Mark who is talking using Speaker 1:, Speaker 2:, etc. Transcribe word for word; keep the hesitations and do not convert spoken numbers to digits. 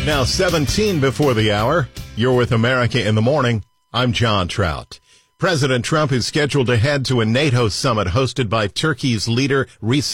Speaker 1: Now seventeen before the hour. You're with America in the Morning. I'm John Trout. President Trump is scheduled to head to a NATO summit hosted by Turkey's leader, Recep